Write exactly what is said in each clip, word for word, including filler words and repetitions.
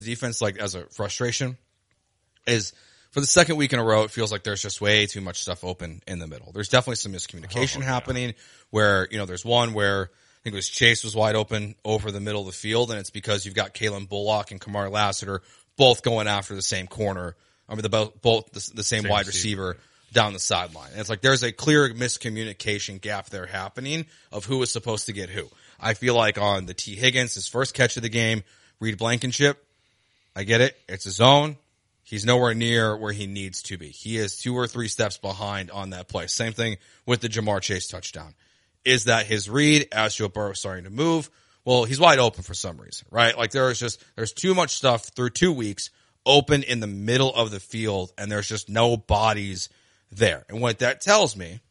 defense, like as a frustration, is for the second week in a row, it feels like there's just way too much stuff open in the middle. There's definitely some miscommunication oh, yeah. happening where, you know, there's one where I think it was Chase was wide open over the middle of the field, and it's because you've got Kalen Bullock and Kamar Lassiter both going after the same corner. I mean, the both, both the, the same, same wide receiver down the sideline. And it's like there's a clear miscommunication gap there happening of who is supposed to get who. I feel like on the T. Higgins, his first catch of the game, Reed Blankenship, I get it. It's a zone. He's nowhere near where he needs to be. He is two or three steps behind on that play. Same thing with the Jamar Chase touchdown. Is that his read as Joe Burrow starting to move? Well, he's wide open for some reason, right? Like there is just, there's too much stuff through two weeks open in the middle of the field, and there's just no bodies there. And what that tells me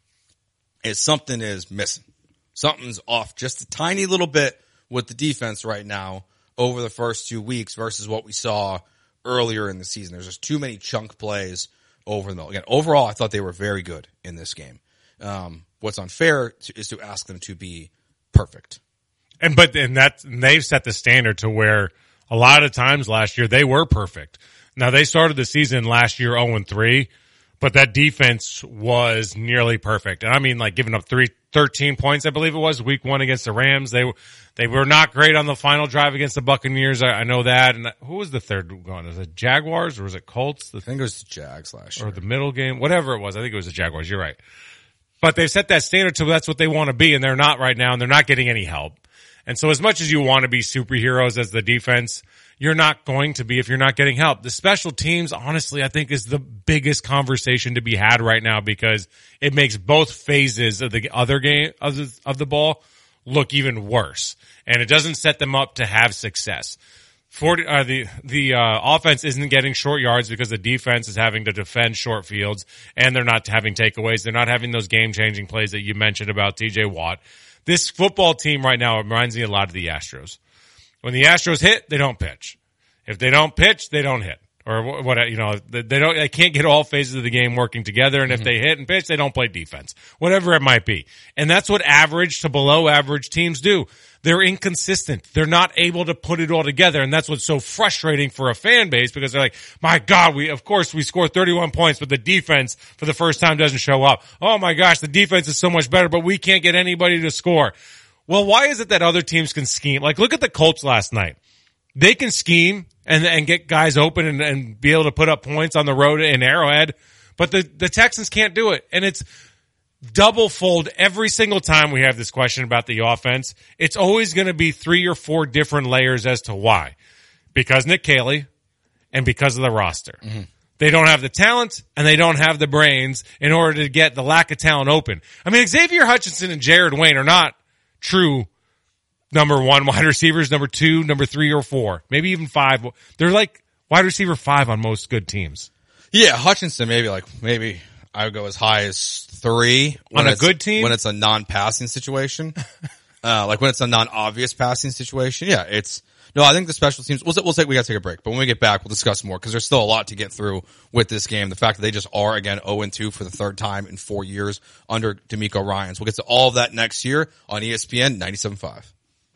is something is missing. Something's off just a tiny little bit with the defense right now over the first two weeks versus what we saw earlier in the season. There's just too many chunk plays over them. Again, overall, I thought they were very good in this game. Um, what's unfair to, is to ask them to be perfect. And but and that and they've set the standard to where a lot of times last year they were perfect. Now they started the season last year oh and three, but that defense was nearly perfect. And I mean, like giving up three, thirteen points, I believe it was week one against the Rams. They they were not great on the final drive against the Buccaneers. I, I know that. And who was the third one? Was it Jaguars or was it Colts? The, I think it was the Jags last year. Or the middle game, whatever it was. I think it was the Jaguars. You're right. But they've set that standard to that's what they want to be, and they're not right now, and they're not getting any help. And so as much as you want to be superheroes as the defense, you're not going to be if you're not getting help. The special teams, honestly, I think is the biggest conversation to be had right now because it makes both phases of the other game of the, of the ball look even worse. And it doesn't set them up to have success. Forty, uh, the, the, uh, offense isn't getting short yards because the defense is having to defend short fields and they're not having takeaways. They're not having those game-changing plays that you mentioned about T J Watt. This football team right now reminds me a lot of the Astros. When the Astros hit, they don't pitch. If they don't pitch, they don't hit. Or what, you know, they don't, they can't get all phases of the game working together. And mm-hmm. if they hit and pitch, they don't play defense. Whatever it might be. And that's what average to below average teams do. They're inconsistent. They're not able to put it all together. And that's what's so frustrating for a fan base because they're like, my God, we, of course we score thirty-one points, but the defense for the first time doesn't show up. Oh my gosh, the defense is so much better, but we can't get anybody to score. Well, why is it that other teams can scheme? Like look at the Colts last night. They can scheme and, and get guys open and, and be able to put up points on the road in Arrowhead, but the, the Texans can't do it. And it's double fold every single time we have this question about the offense. It's always going to be three or four different layers as to why. Because Nick Caley and because of the roster. Mm-hmm. They don't have the talent and they don't have the brains in order to get the lack of talent open. I mean, Xavier Hutchinson and Jared Wayne are not true number one wide receivers, number two, number three or four, maybe even five. They're like wide receiver five on most good teams. Yeah, Hutchinson maybe like, maybe I would go as high as three. On a good team? When it's a non-passing situation. uh, like when it's a non-obvious passing situation. Yeah, it's, no, I think the special teams, we'll, we'll take, we gotta take a break, but when we get back, we'll discuss more because there's still a lot to get through with this game. The fact that they just are again oh and two for the third time in four years under DeMeco Ryans. We'll get to all of that next year on E S P N ninety-seven point five.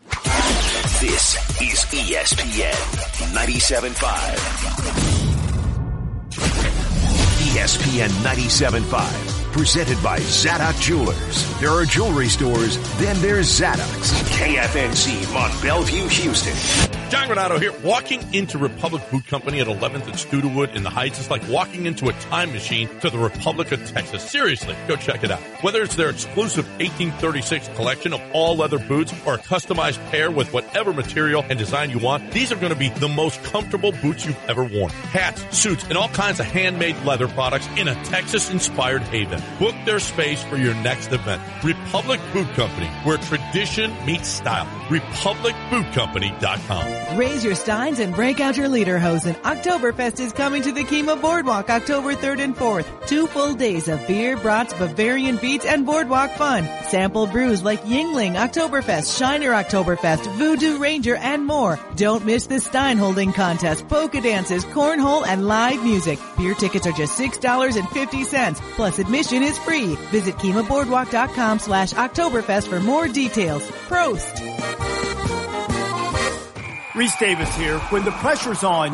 This is E S P N ninety-seven point five. E S P N ninety-seven point five, presented by Zadok Jewelers. There are jewelry stores, then there's Zadok's. K F N C, Mont Bellevue, Houston. John Renato here. Walking into Republic Boot Company at eleventh and Studewood in the Heights is like walking into a time machine to the Republic of Texas. Seriously, go check it out. Whether it's their exclusive eighteen thirty-six collection of all leather boots or a customized pair with whatever material and design you want, these are going to be the most comfortable boots you've ever worn. Hats, suits, and all kinds of handmade leather products in a Texas-inspired haven. Book their space for your next event. Republic Boot Company, where tradition meets style. republic boot company dot com. Raise your steins and break out your lederhosen. Oktoberfest is coming to the Kima Boardwalk October third and fourth. Two full days of beer, brats, Bavarian beats, and boardwalk fun. Sample brews like Yingling Oktoberfest, Shiner Oktoberfest, Voodoo Ranger, and more. Don't miss the stein holding contest, polka dances, cornhole, and live music. Beer tickets are just six dollars and fifty cents. Plus admission is free. Visit Kima Boardwalk dot com slash Oktoberfest for more details. Prost! Reese Davis here. When the pressure's on,